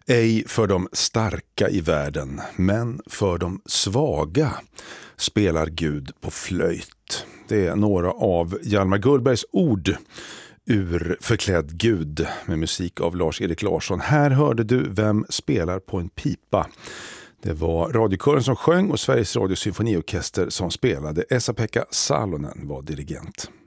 Ej för de starka i världen, men för de svaga spelar Gud på flöjt. Det är några av Hjalmar Gullbergs ord ur Förklädd Gud med musik av Lars-Erik Larsson. Här hörde du Vem spelar på en pipa? Det var radiokören som sjöng och Sveriges Radio Symfoniorkester som spelade. Esa-Pekka Salonen var dirigent.